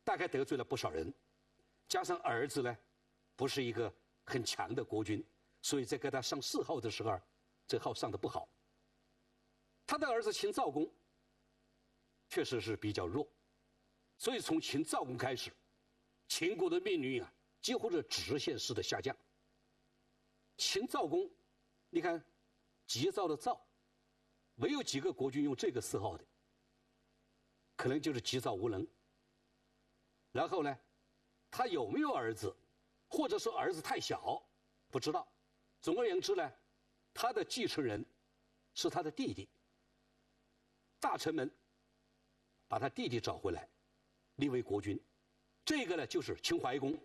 大概得罪了不少人，加上儿子呢，不是一个很强的国君，所以在给他上谥号的时候，这号上的不好。他的儿子秦昭公确实是比较弱，所以从秦昭公开始，秦国的命运几乎是直线式的下降。秦昭公，你看，急躁的躁，没有几个国君用这个谥号的，可能就是急躁无能。然后呢，他有没有儿子，或者说儿子太小，不知道。总而言之呢，他的继承人是他的弟弟。大臣们把他弟弟找回来，立为国君。这个呢，就是秦怀公。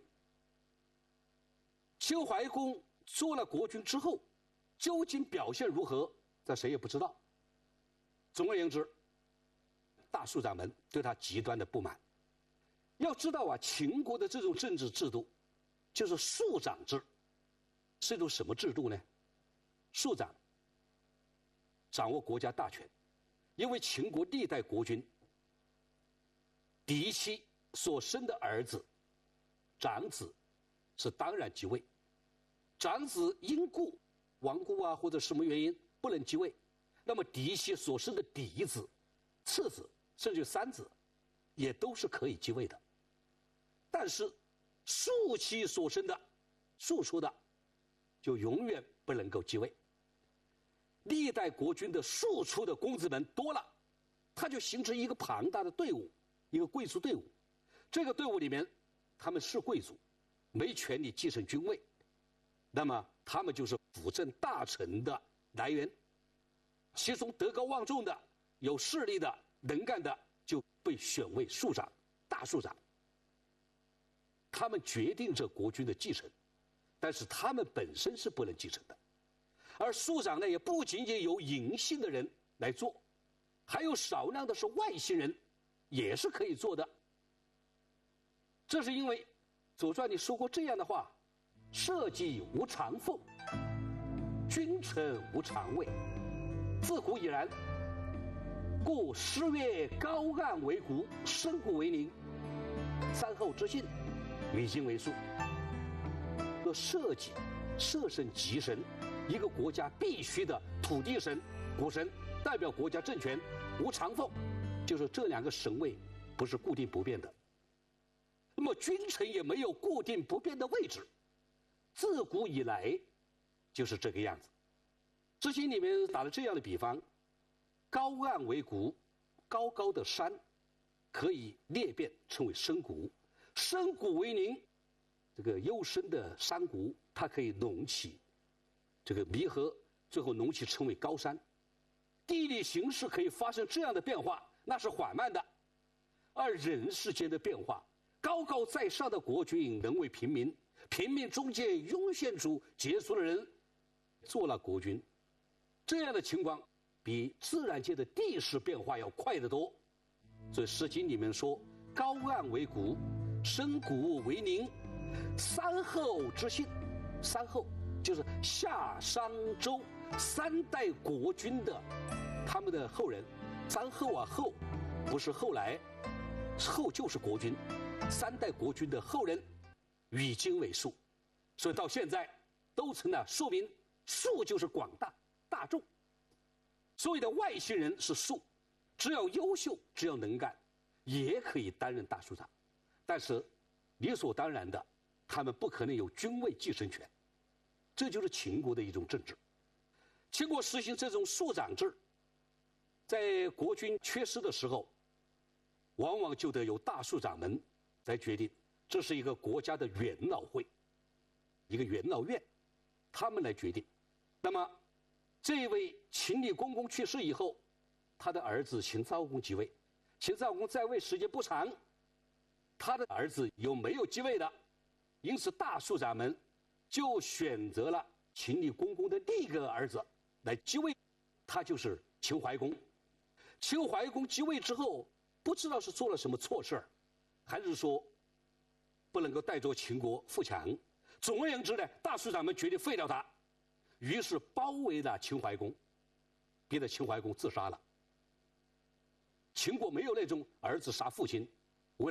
秦怀公做了国君之后，究竟表现如何，这谁也不知道。总而言之，大庶长们对他极端的不满。要知道秦国的这种政治制度，就是庶长制，是一种什么制度呢？庶长掌握国家大权，因为秦国历代国君嫡妻所生的儿子、长子是当然即位，长子因故亡故或者什么原因不能即位，那么嫡妻所生的嫡子、次子甚至三子也都是可以即位的。但是庶妻所生的庶出的就永远不能够即位。历代国君的庶出的公子们多了，他就形成一个庞大的队伍，一个贵族队伍。这个队伍里面他们是贵族，没权利继承君位，那么他们就是辅政大臣的来源。其中德高望重的、有势力的、能干的就被选为庶长、大庶长。他们决定着国君的继承，但是他们本身是不能继承的。而庶长呢，也不仅仅由隐姓的人来做，还有少量的是外姓人，也是可以做的。这是因为《左传》里说过这样的话：社稷无常奉，君臣无常位，自古以然。故诗曰：高岸为谷，深谷为陵，三后之信，与今为数。说社稷，社神吉神，一个国家必须的土地神、谷神，代表国家政权。无常奉，就是这两个神位不是固定不变的。那么君臣也没有固定不变的位置，自古以来就是这个样子。《诗经》里面打了这样的比方：高岸为谷，高高的山可以裂变成为深谷；深谷为陵，这个幽深的山谷它可以隆起，这个弥合，最后隆起成为高山。地理形势可以发生这样的变化，那是缓慢的。而人世间的变化，高高在上的国君能为平民，平民中间涌现出杰出的人做了国君，这样的情况比自然界的地势变化要快得多。所以《诗经》里面说：高岸为谷，深谷为陵，三后之信。三后就是夏商周三代国君的他们的后人。三后后不是后来，后就是国君，三代国君的后人，与今为数。所以到现在都成了庶民，庶就是广大大众。所谓的外姓人是庶，只要优秀，只要能干，也可以担任大庶长。但是理所当然的，他们不可能有君位继承权。这就是秦国的一种政治。秦国实行这种庶长制，在国君缺失的时候，往往就得由大庶长们来决定。这是一个国家的元老会，一个元老院，他们来决定。那么这位秦厉公公去世以后，他的儿子秦昭公即位。秦昭公在位时间不长，他的儿子有没有继位的，因此大庶长们就选择了秦厉公公的另一个儿子来继位，他就是秦怀公。秦怀公继位之后，不知道是做了什么错事儿，还是说不能够带着秦国富强。总而言之呢，大庶长们决定废掉他，于是包围了秦怀公，逼得秦怀公自杀了。秦国没有那种儿子杀父亲